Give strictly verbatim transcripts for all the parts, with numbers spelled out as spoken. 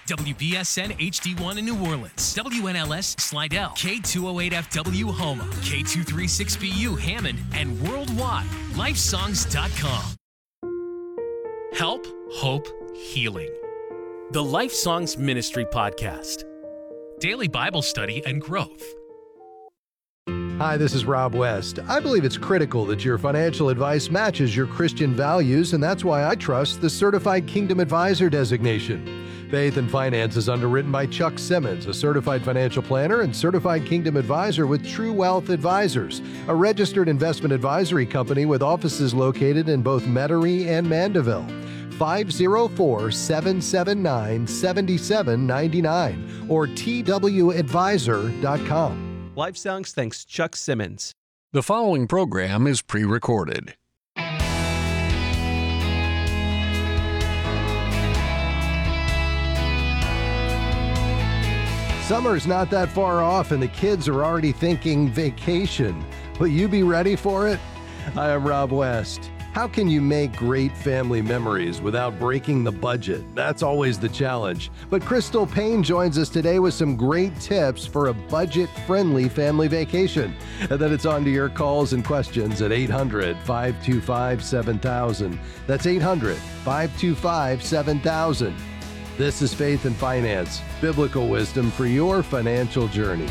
W B S N H D one in New Orleans, W N L S Slidell, K two oh eight F W Houma, K two thirty-six B U Hammond, and worldwide, lifesongs dot com. Help, hope, healing. The Life Songs Ministry Podcast. Daily Bible study and growth. Hi, this is Rob West. I believe it's critical that your financial advice matches your Christian values, and that's why I trust the Certified Kingdom Advisor designation. Faith and Finance is underwritten by Chuck Simmons, a certified financial planner and certified Kingdom Advisor with True Wealth Advisors, a registered investment advisory company with offices located in both Metairie and Mandeville. five oh four, seven seven nine, seven seven nine nine or T W advisor dot com. Life Songs thanks Chuck Simmons. The following program is pre-recorded. Summer's not that far off and the kids are already thinking vacation. Will you be ready for it? Hi, I'm Rob West. How can you make great family memories without breaking the budget? That's always the challenge. But Crystal Payne joins us today with some great tips for a budget-friendly family vacation. And then it's on to your calls and questions at eight hundred, five two five, seven thousand. That's eight hundred, five two five, seven thousand. This is Faith and Finance, biblical wisdom for your financial journey.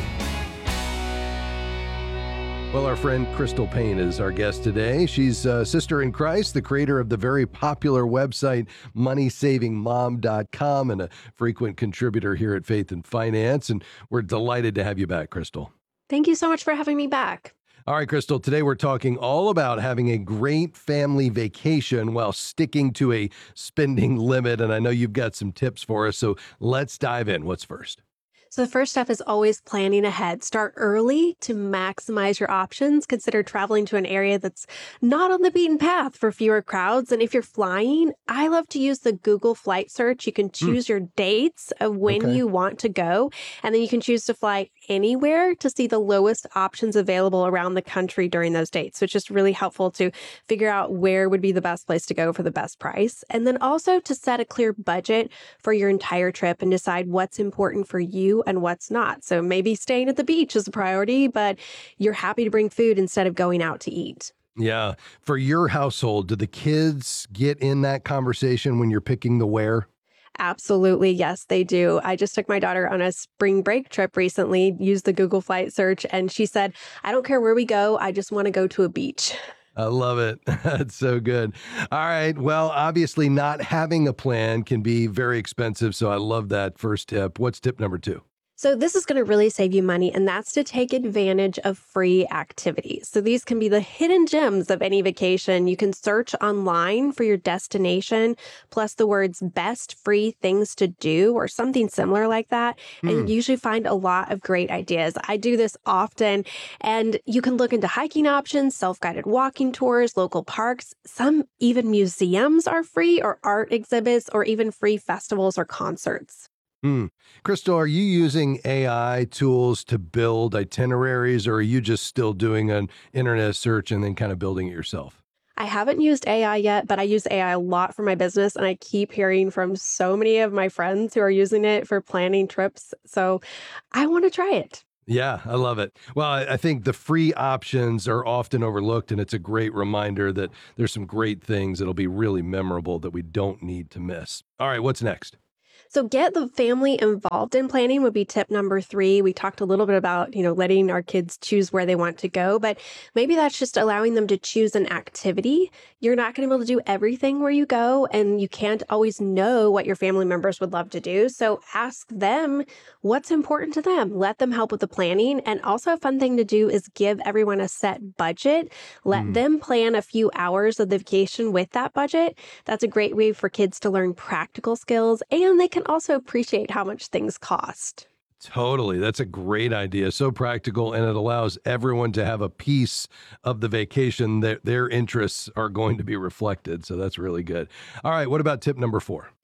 Well, our friend Crystal Payne is our guest today. She's a sister in Christ, the creator of the very popular website money saving mom dot com, and a frequent contributor here at Faith and Finance. And we're delighted to have you back, Crystal. Thank you so much for having me back. All right, Crystal, today we're talking all about having a great family vacation while sticking to a spending limit. And I know you've got some tips for us, so let's dive in. What's first? So the first step is always planning ahead. Start early to maximize your options. Consider traveling to an area that's not on the beaten path for fewer crowds. And if you're flying, I love to use the Google Flight Search. You can choose mm. your dates of when okay. you want to go, and then you can choose to fly anywhere to see the lowest options available around the country during those dates. So it's just really helpful to figure out where would be the best place to go for the best price. And then also to set a clear budget for your entire trip and decide what's important for you and what's not. So maybe staying at the beach is a priority, but you're happy to bring food instead of going out to eat. Yeah. For your household, do the kids get in that conversation when you're picking the where? Absolutely. Yes, they do. I just took my daughter on a spring break trip recently, used the Google Flight Search, and she said, I don't care where we go. I just want to go to a beach. I love it. That's so good. All right. Well, obviously not having a plan can be very expensive. So I love that first tip. What's tip number two? So this is going to really save you money, and that's to take advantage of free activities. So these can be the hidden gems of any vacation. You can search online for your destination, plus the words best free things to do or something similar like that. And mm. you usually find a lot of great ideas. I do this often, and you can look into hiking options, self-guided walking tours, local parks. Some even museums are free, or art exhibits, or even free festivals or concerts. Hmm. Crystal, are you using A I tools to build itineraries, or are you just still doing an internet search and then kind of building it yourself? I haven't used A I yet, but I use A I a lot for my business, and I keep hearing from so many of my friends who are using it for planning trips. So I want to try it. Yeah, I love it. Well, I think the free options are often overlooked, and it's a great reminder that there's some great things that'll be really memorable that we don't need to miss. All right, what's next? So get the family involved in planning would be tip number three. We talked a little bit about, you know, letting our kids choose where they want to go, but maybe that's just allowing them to choose an activity. You're not going to be able to do everything where you go, and you can't always know what your family members would love to do. So ask them what's important to them. Let them help with the planning. And also a fun thing to do is give everyone a set budget. Let mm. them plan a few hours of the vacation with that budget. That's a great way for kids to learn practical skills, and they can also appreciate how much things cost. Totally. That's a great idea. So practical, and it allows everyone to have a piece of the vacation that their interests are going to be reflected. So that's really good. All right. What about tip number four?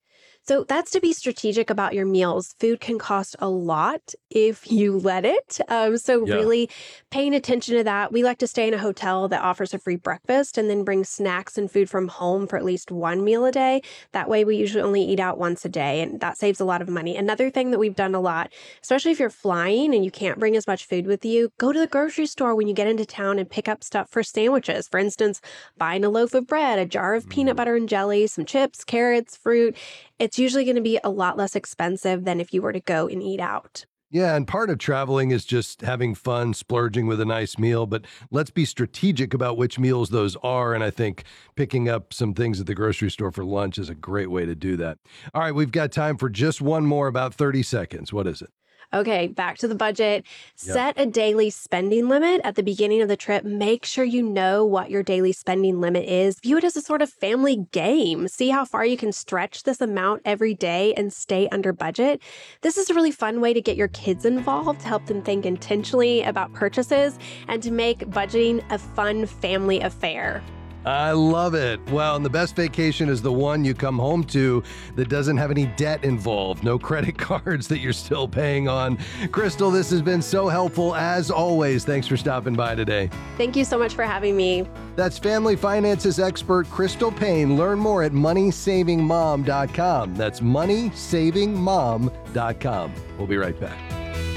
So that's to be strategic about your meals. Food can cost a lot if you let it. Um, so Yeah. really paying attention to that. We like to stay in a hotel that offers a free breakfast and then bring snacks and food from home for at least one meal a day. That way we usually only eat out once a day, and that saves a lot of money. Another thing that we've done a lot, especially if you're flying and you can't bring as much food with you, go to the grocery store when you get into town and pick up stuff for sandwiches. For instance, buying a loaf of bread, a jar of peanut butter and jelly, some chips, carrots, fruit. It's usually going to be a lot less expensive than if you were to go and eat out. Yeah, and part of traveling is just having fun, splurging with a nice meal, but let's be strategic about which meals those are. And I think picking up some things at the grocery store for lunch is a great way to do that. All right, we've got time for just one more, about thirty seconds. What is it? Okay, back to the budget. Yep. Set a daily spending limit at the beginning of the trip. Make sure you know what your daily spending limit is. View it as a sort of family game. See how far you can stretch this amount every day and stay under budget. This is a really fun way to get your kids involved, to help them think intentionally about purchases, and to make budgeting a fun family affair. I love it. Well, and the best vacation is the one you come home to that doesn't have any debt involved, no credit cards that you're still paying on. Crystal, this has been so helpful as always. Thanks for stopping by today. Thank you so much for having me. That's family finances expert Crystal Payne. Learn more at money saving mom dot com. That's money saving mom dot com. We'll be right back.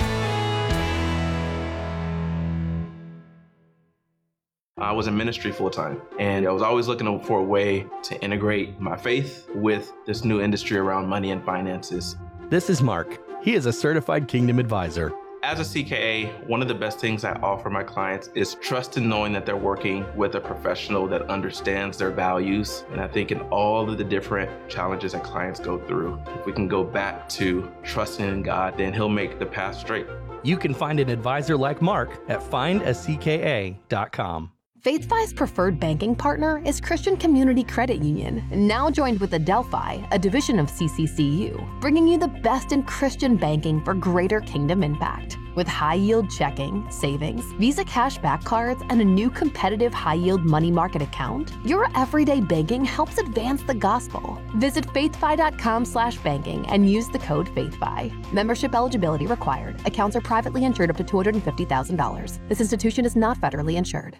I was in ministry full time, and I was always looking for a way to integrate my faith with this new industry around money and finances. This is Mark. He is a certified Kingdom advisor. As a C K A, one of the best things I offer my clients is trust in knowing that they're working with a professional that understands their values. And I think in all of the different challenges that clients go through, if we can go back to trusting in God, then He'll make the path straight. You can find an advisor like Mark at find a c k a dot com. FaithFi's preferred banking partner is Christian Community Credit Union, now joined with Adelphi, a division of C C C U, bringing you the best in Christian banking for greater kingdom impact. With high-yield checking, savings, Visa cashback cards, and a new competitive high-yield money market account, your everyday banking helps advance the gospel. Visit faithfi.com slash banking and use the code FaithFi. Membership eligibility required. Accounts are privately insured up to two hundred fifty thousand dollars. This institution is not federally insured.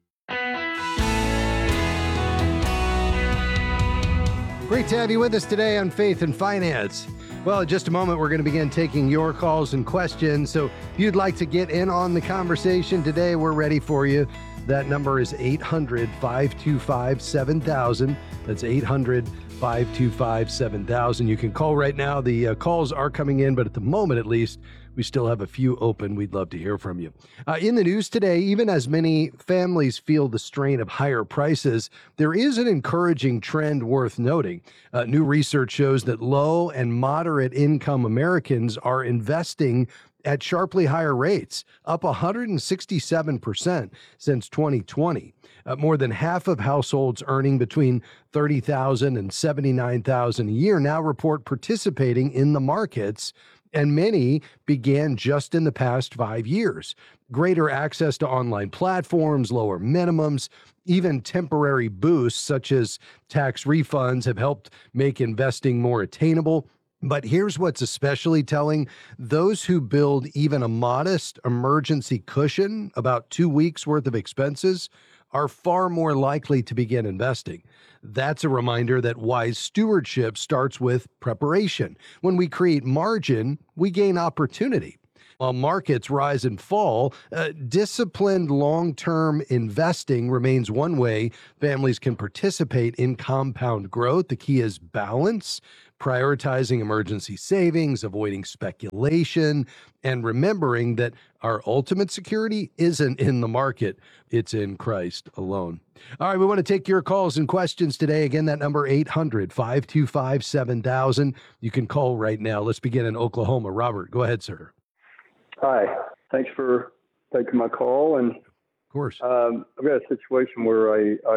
Great to have you with us today on Faith and Finance. Well, in just a moment, we're going to begin taking your calls and questions. So if you'd like to get in on the conversation today, we're ready for you. That number is eight hundred, five two five, seven thousand. That's eight hundred, five two five, seven thousand. You can call right now. The uh, calls are coming in, but at the moment, at least, we still have a few open. We'd love to hear from you. Uh, in the news today, even as many families feel the strain of higher prices, there is an encouraging trend worth noting. Uh, new research shows that low and moderate income Americans are investing at sharply higher rates, up one hundred sixty-seven percent since twenty twenty. Uh, more than half of households earning between thirty thousand dollars and seventy-nine thousand dollars a year now report participating in the markets, and many began just in the past five years. Greater access to online platforms, lower minimums, even temporary boosts such as tax refunds have helped make investing more attainable. But here's what's especially telling. Those who build even a modest emergency cushion, about two weeks worth of expenses, are far more likely to begin investing. That's a reminder that wise stewardship starts with preparation. When we create margin, we gain opportunity. While markets rise and fall, uh, disciplined long-term investing remains one way families can participate in compound growth. The key is balance, prioritizing emergency savings, avoiding speculation, and remembering that our ultimate security isn't in the market, it's in Christ alone. All right, we want to take your calls and questions today. Again, that number eight hundred, five two five, seven thousand. You can call right now. Let's begin in Oklahoma. Robert, go ahead, sir. Hi, thanks for taking my call. And of course, um, I've got a situation where I, I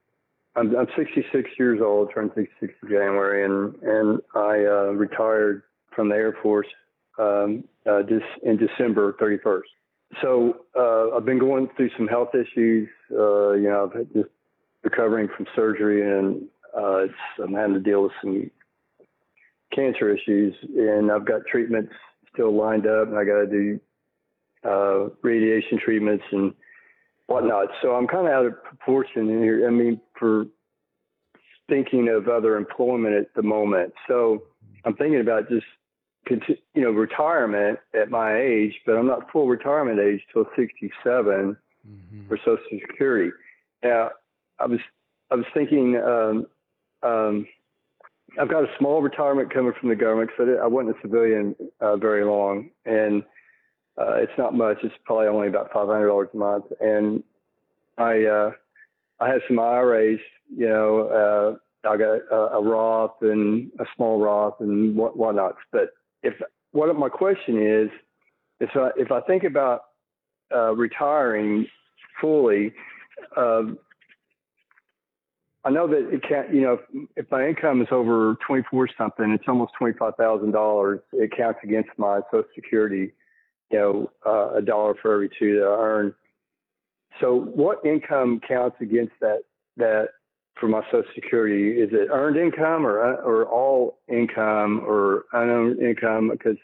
I'm, I'm sixty-six years old, turned sixty-six in January, and and I uh, retired from the Air Force um, uh, this in December thirty-first. So uh, I've been going through some health issues. Uh, you know, I've just recovering from surgery, and uh, it's, I'm having to deal with some cancer issues, and I've got treatments still lined up, and I got to do uh, radiation treatments and whatnot. So I'm kind of out of proportion in here. I mean, for thinking of other employment at the moment. So I'm thinking about just, you know, retirement at my age, but I'm not full retirement age till sixty-seven mm-hmm. for Social Security. Now, I was I was thinking um, um, I've got a small retirement coming from the government because I wasn't a civilian uh, very long, and uh, it's not much. It's probably only about five hundred dollars a month, and I uh, I have some I R As. You know, uh, I got a, a Roth and a small Roth and what whatnot. But if what my question is, if I if I think about uh, retiring fully, um, I know that it can't. You know, if, if my income is over twenty-four something, it's almost twenty-five thousand dollars. It counts against my Social Security. You know, uh, a dollar for every two that I earn. So, what income counts against that? That for my Social Security, is it earned income or or all income or unearned income? Because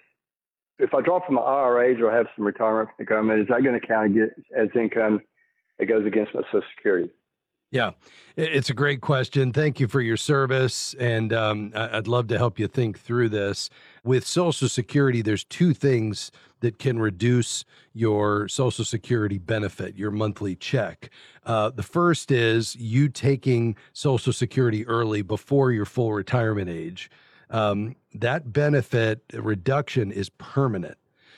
if I draw from my I R As or I have some retirement from the government, is that going to count as income that goes against my Social Security? Yeah, it's a great question. Thank you for your service, and um, I'd love to help you think through this. With Social Security, there's two things that can reduce your Social Security benefit, your monthly check. Uh, the first is you taking Social Security early before your full retirement age. Um, that benefit reduction is permanent.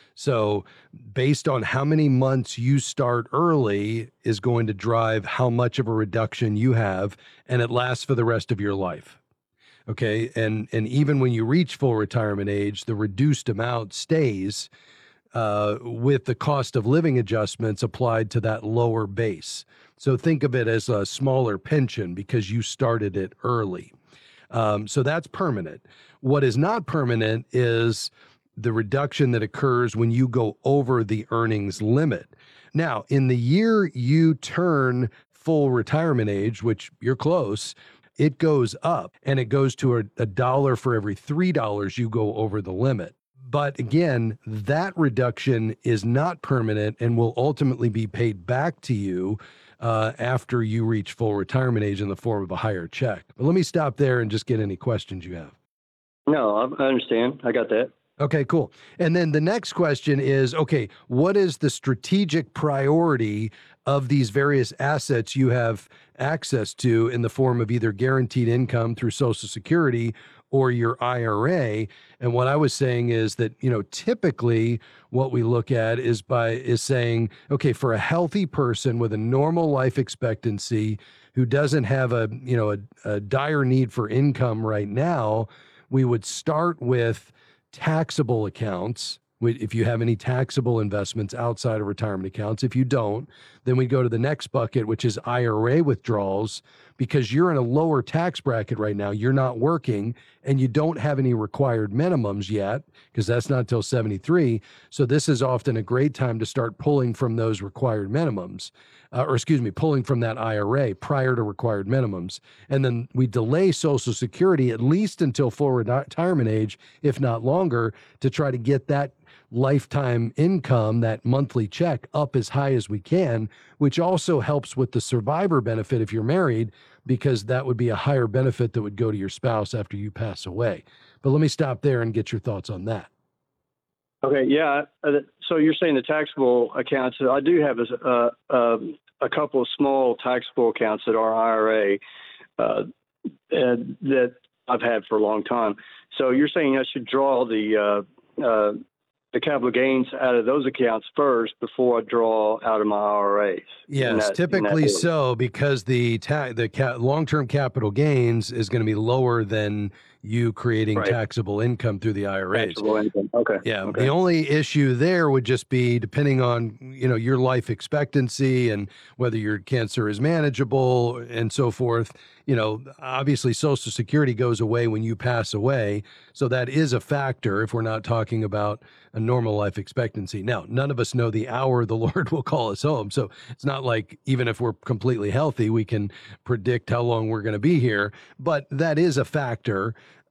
So based on how many months you start early is going to drive how much of a reduction you have, and it lasts for the rest of your life. Okay. And, and even when you reach full retirement age, the reduced amount stays uh, with the cost of living adjustments applied to that lower base. So think of it as a smaller pension because you started it early. Um, so that's permanent. What is not permanent is the reduction that occurs when you go over the earnings limit. Now, in the year you turn full retirement age, which you're close, it goes up, and it goes to a, a dollar for every three dollars you go over the limit. But again, that reduction is not permanent and will ultimately be paid back to you uh, after you reach full retirement age in the form of a higher check. But let me stop there and just get any questions you have. No, I understand. I got that. Okay, cool. And then the next question is, okay, what is the strategic priority of these various assets you have access to in the form of either guaranteed income through Social Security or your I R A? And what I was saying is that, you know, typically what we look at is by is saying, okay, for a healthy person with a normal life expectancy who doesn't have a, you know, a, a dire need for income right now, we would start with taxable accounts. If you have any taxable investments outside of retirement accounts, if you don't, then we go to the next bucket, which is I R A withdrawals, because you're in a lower tax bracket right now. You're not working and you don't have any required minimums yet, because that's not until seventy-three. So this is often a great time to start pulling from those required minimums, uh, or excuse me, pulling from that I R A prior to required minimums. And then we delay Social Security at least until full retirement age, if not longer, to try to get that lifetime income, that monthly check, up as high as we can, which also helps with the survivor benefit if you're married, because that would be a higher benefit that would go to your spouse after you pass away. But let me stop there and get your thoughts on that. Okay, yeah. So you're saying the taxable accounts. I do have a, a, a couple of small taxable accounts that are I R A uh, and that I've had for a long time. So you're saying I should draw the uh, uh, the capital gains out of those accounts first before I draw out of my I R As. Yes, that, typically so, because the ta- the ca- long-term capital gains is going to be lower than you creating right. taxable income through the I R As. Taxable income. Okay. Yeah. Okay. The only issue there would just be depending on, you know, your life expectancy and whether your cancer is manageable and so forth. You know, obviously Social Security goes away when you pass away. So that is a factor if we're not talking about a normal life expectancy. Now, none of us know the hour the Lord will call us home. So it's not like even if we're completely healthy, we can predict how long we're going to be here. But that is a factor.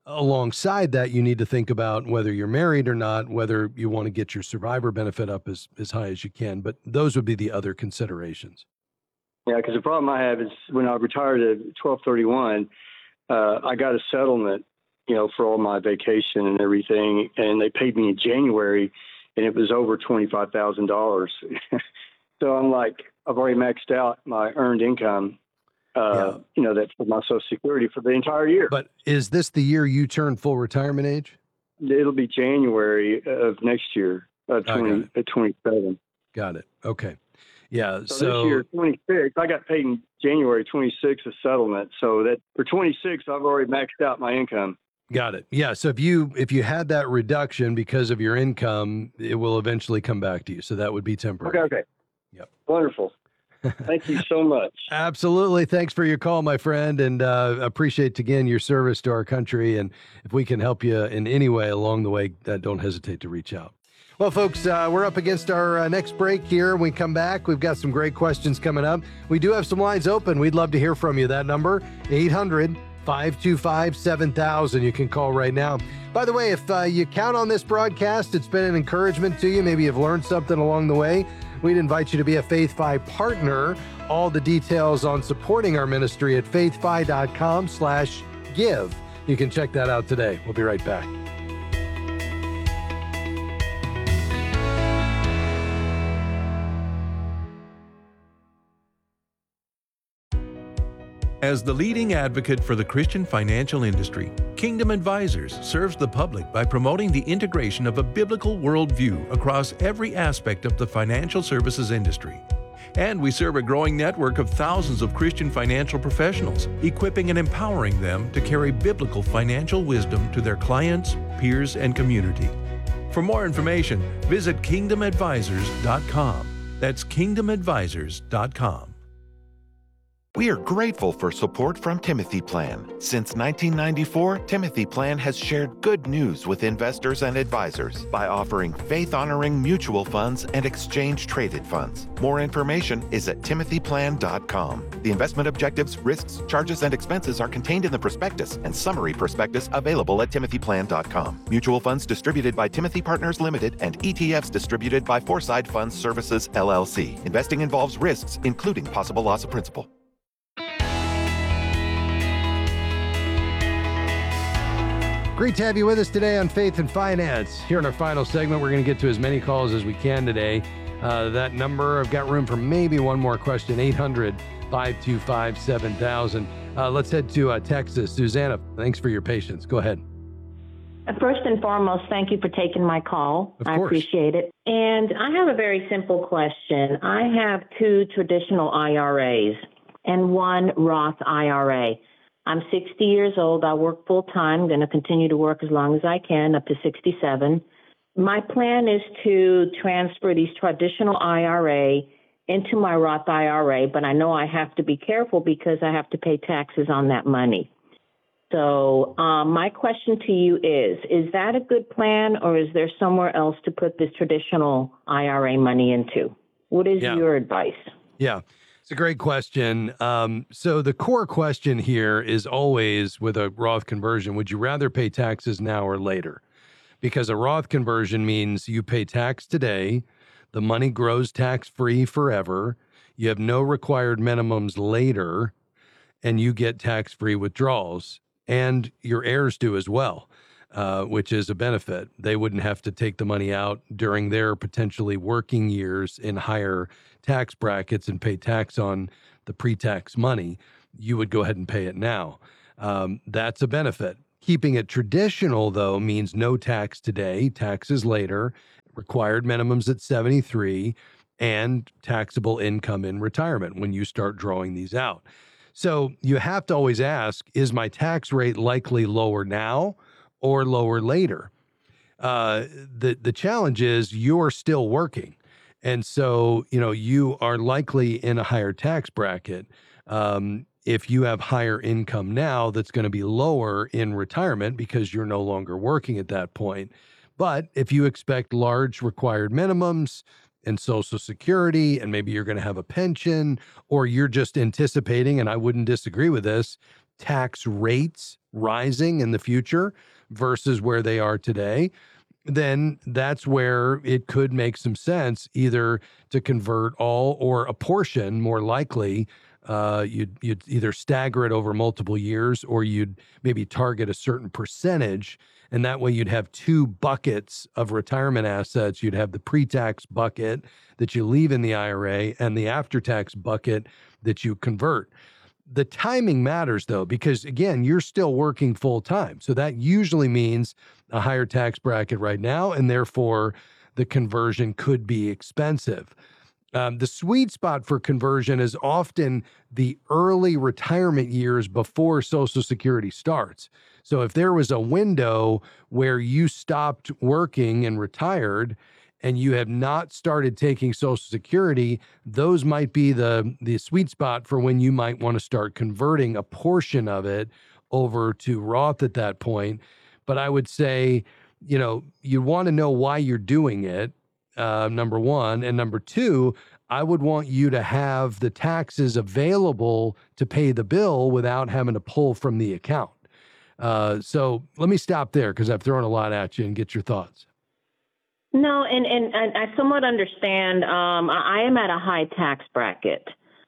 alongside that, you need to think about whether you're married or not, whether you want to get your survivor benefit up as, as high as you can. But those would be the other considerations. Yeah, because the problem I have is when I retired at twelve thirty-one, uh, I got a settlement, you know, for all my vacation and everything, and they paid me in January, and it was over twenty-five thousand dollars. So I'm like, I've already maxed out my earned income, uh, yeah. you know, that's for my Social Security for the entire year. But is this the year you turn full retirement age? It'll be January of next year, uh, twenty, uh, twenty-seven. Got it. Okay. Yeah. So, so this year, twenty-six, I got paid in January twenty-sixth a settlement. So that for twenty-six, I've already maxed out my income. Got it. Yeah. So if you if you had that reduction because of your income, it will eventually come back to you. So that would be temporary. Okay. Okay. Yep. Wonderful. Thank you so much. Absolutely. Thanks for your call, my friend, and uh, appreciate again your service to our country. And if we can help you in any way along the way, uh, don't hesitate to reach out. Well, folks, uh, we're up against our uh, next break here. When we come back, we've got some great questions coming up. We do have some lines open. We'd love to hear from you. That number, eight hundred, five two five, seven thousand. You can call right now. By the way, if uh, you count on this broadcast, it's been an encouragement to you. Maybe you've learned something along the way. We'd invite you to be a FaithFi partner. All the details on supporting our ministry at faithfi.com slash give. You can check that out today. We'll be right back. As the leading advocate for the Christian financial industry, Kingdom Advisors serves the public by promoting the integration of a biblical worldview across every aspect of the financial services industry. And we serve a growing network of thousands of Christian financial professionals, equipping and empowering them to carry biblical financial wisdom to their clients, peers, and community. For more information, visit kingdom advisors dot com. That's kingdom advisors dot com. We are grateful for support from Timothy Plan. Since nineteen ninety-four, Timothy Plan has shared good news with investors and advisors by offering faith-honoring mutual funds and exchange-traded funds. More information is at timothy plan dot com. The investment objectives, risks, charges, and expenses are contained in the prospectus and summary prospectus available at timothy plan dot com. Mutual funds distributed by Timothy Partners Limited and E T Fs distributed by Foreside Funds Services, L L C. Investing involves risks, including possible loss of principal. Great to have you with us today on Faith and Finance. Here in our final segment, we're going to get to as many calls as we can today. Uh, that number, I've got room for maybe one more question, eight hundred, five two five, seven thousand. Uh, let's head to uh, Texas. Susanna, thanks for your patience. Go ahead. First and foremost, thank you for taking my call. Of I course. appreciate it. And I have a very simple question. I have two traditional I R As and one Roth I R A. I'm sixty years old. I work full time. I'm going to continue to work as long as I can, up to sixty-seven. My plan is to transfer these traditional I R A into my Roth I R A, but I know I have to be careful because I have to pay taxes on that money. So um, my question to you is, is that a good plan, or is there somewhere else to put this traditional I R A money into? What is Yeah. your advice? Yeah. It's a great question. Um, so the core question here is always with a Roth conversion, would you rather pay taxes now or later? Because a Roth conversion means you pay tax today, the money grows tax-free forever, you have no required minimums later, and you get tax-free withdrawals. And your heirs do as well, uh, which is a benefit. They wouldn't have to take the money out during their potentially working years in higher tax brackets and pay tax on the pre-tax money. You would go ahead and pay it now. Um, that's a benefit. Keeping it traditional, though, means no tax today, taxes later, required minimums at seventy-three, and taxable income in retirement when you start drawing these out. So you have to always ask, is my tax rate likely lower now or lower later? Uh, the, the challenge is you're still working. And so, you know, you are likely in a higher tax bracket. Um, if you have higher income now, that's going to be lower in retirement because you're no longer working at that point. But if you expect large required minimums and Social Security, and maybe you're going to have a pension, or you're just anticipating, and I wouldn't disagree with this, tax rates rising in the future versus where they are today, then that's where it could make some sense either to convert all or a portion, more likely. Uh, you'd, you'd either stagger it over multiple years or you'd maybe target a certain percentage. And that way you'd have two buckets of retirement assets. You'd have the pre-tax bucket that you leave in the I R A and the after-tax bucket that you convert. The timing matters, though, because, again, you're still working full time. So that usually means a higher tax bracket right now, and therefore the conversion could be expensive. Um, the sweet spot for conversion is often the early retirement years before Social Security starts. So if there was a window where you stopped working and retired and you have not started taking Social Security, those might be the, the sweet spot for when you might want to start converting a portion of it over to Roth at that point. But I would say, you know, you want to know why you're doing it, uh, number one. And number two, I would want you to have the taxes available to pay the bill without having to pull from the account. Uh, so let me stop there because I've thrown a lot at you and get your thoughts. No, and, and, and I somewhat understand. Um, I am at a high tax bracket.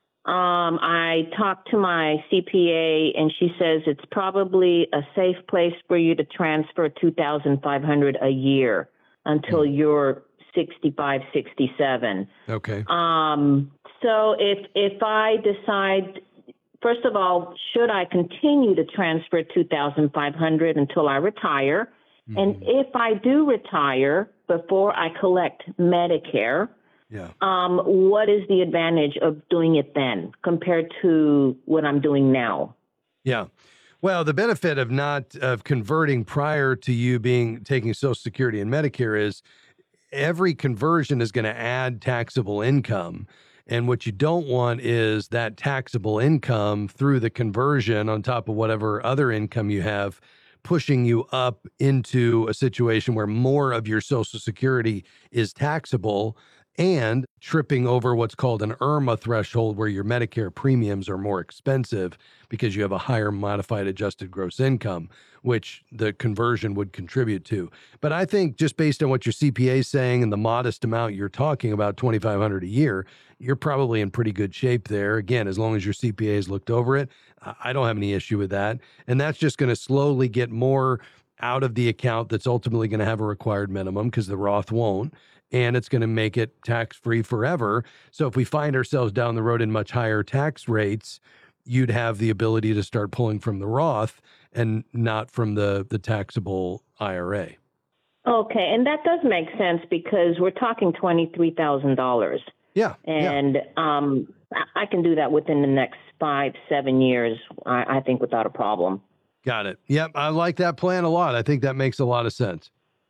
Um, I talked to my C P A, and she says it's probably a safe place for you to transfer two thousand five hundred dollars a year until mm. you're sixty-five, sixty-seven. Okay. Um, so if if I decide, first of all, should I continue to transfer two thousand five hundred dollars until I retire? Mm-hmm. And if I do retire before I collect Medicare, yeah. um, what is the advantage of doing it then compared to what I'm doing now? Yeah. Well, the benefit of not of converting prior to you being taking Social Security and Medicare is every conversion is going to add taxable income. And what you don't want is that taxable income through the conversion on top of whatever other income you have, pushing you up into a situation where more of your Social Security is taxable and tripping over what's called an IRMAA threshold where your Medicare premiums are more expensive because you have a higher modified adjusted gross income, which the conversion would contribute to. But I think just based on what your C P A is saying and the modest amount you're talking about, twenty-five hundred dollars a year, you're probably in pretty good shape there. Again, as long as your C P A has looked over it, I don't have any issue with that. And that's just going to slowly get more out of the account that's ultimately going to have a required minimum because the Roth won't. And it's going to make it tax-free forever. So if we find ourselves down the road in much higher tax rates, you'd have the ability to start pulling from the Roth and not from the, the taxable I R A. Okay, and that does make sense because we're talking twenty-three thousand dollars. Yeah. And yeah. Um, I can do that within the next five, seven years, I, I think, without a problem. Got it. Yep, I like that plan a lot. I think that makes a lot of sense.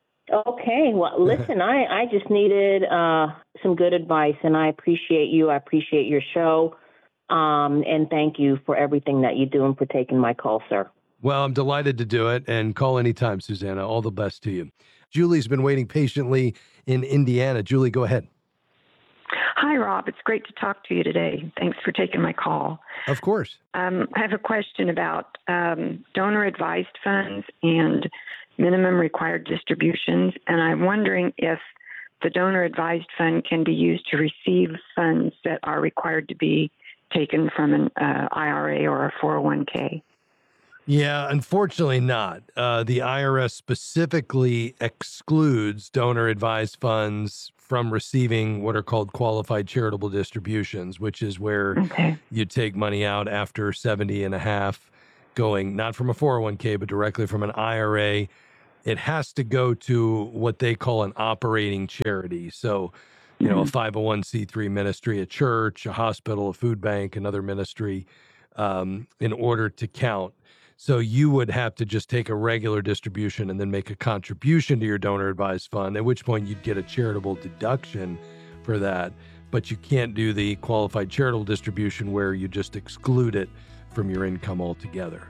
Okay. Well, listen, I, I just needed uh, some good advice, and I appreciate you. I appreciate your show. Um, and thank you for everything that you do and for taking my call, sir. Well, I'm delighted to do it, and call anytime, Susanna. All the best to you. Julie's been waiting patiently in Indiana. Julie, go ahead. Hi, Rob. It's great to talk to you today. Thanks for taking my call. Of course. Um, I have a question about um, donor-advised funds and minimum required distributions, and I'm wondering if the donor-advised fund can be used to receive funds that are required to be taken from an uh, I R A or a four oh one k. Yeah, unfortunately not. Uh, the I R S specifically excludes donor-advised funds from receiving what are called qualified charitable distributions, which is where okay. you take money out after seventy and a half, going not from a four oh one k, but directly from an I R A. It has to go to what they call an operating charity. So, you know, mm-hmm. a five oh one c three ministry, a church, a hospital, a food bank, another ministry, um, in order to count. So you would have to just take a regular distribution and then make a contribution to your donor advised fund, at which point you'd get a charitable deduction for that. But you can't do the qualified charitable distribution where you just exclude it from your income altogether.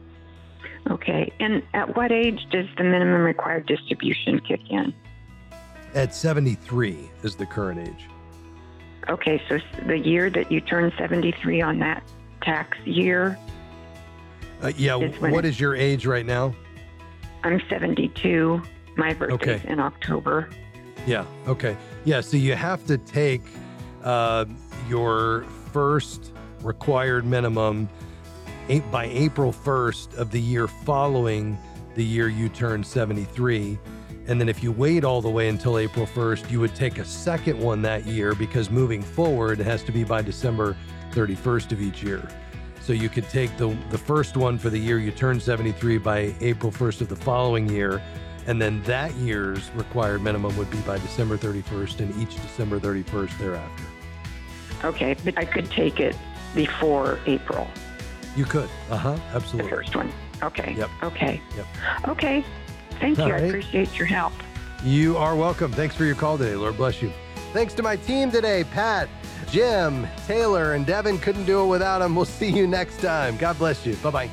Okay. And at what age does the minimum required distribution kick in? At seventy-three is the current age. Okay. So the year that you turn seventy-three on that tax year? Uh, yeah, Is when what it- is your age right now? I'm seventy-two. My birthday's Okay. in October. Yeah, okay. Yeah, so you have to take uh, your first required minimum eight, by April first of the year following the year you turn seventy-three. And then if you wait all the way until April first, you would take a second one that year, because moving forward, it has to be by December thirty-first of each year. So you could take the, the first one for the year you turn seventy-three by April first of the following year, and then that year's required minimum would be by December thirty-first, and each December thirty-first thereafter. Okay, but I could take it before April, You could. Uh-huh, the absolutely. first one. Okay. Yep. Okay. Yep. Okay. Thank All you. I right. appreciate your help. You are welcome. Thanks for your call today. Lord bless you. Thanks to my team today, Pat, Jim, Taylor, and Devin. Couldn't do it without them. We'll see you next time. God bless you. Bye-bye.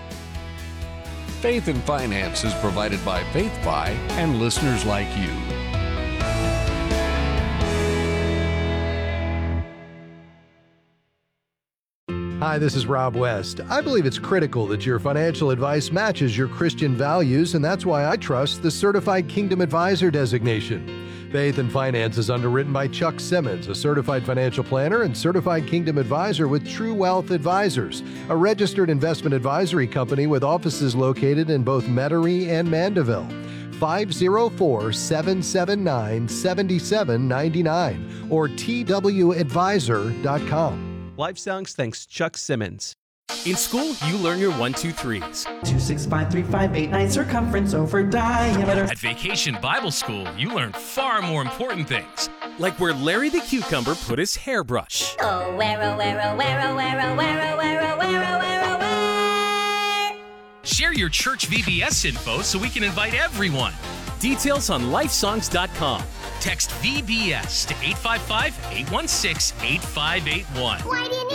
Faith and Finance is provided by FaithFi and listeners like you. Hi, this is Rob West. I believe it's critical that your financial advice matches your Christian values, and that's why I trust the Certified Kingdom Advisor designation. Faith and Finance is underwritten by Chuck Simmons, a certified financial planner and certified Kingdom Advisor with True Wealth Advisors, a registered investment advisory company with offices located in both Metairie and Mandeville. five oh four, seven seven nine, seven seven nine nine or T W advisor dot com. Life Songs thanks Chuck Simmons. In school, you learn your one, two, threes. Two, six, five, three, five, eight, nine, circumference over diameter. At Vacation Bible School, you learn far more important things, like where Larry the Cucumber put his hairbrush. Oh, where, oh, where, oh, where, oh, where, oh, where, oh, where, oh, where, oh, where, oh, where. Share your church V B S info so we can invite everyone. Details on life songs dot com. Text V B S to eight five five, eight one six, eight five eight one. Why do you need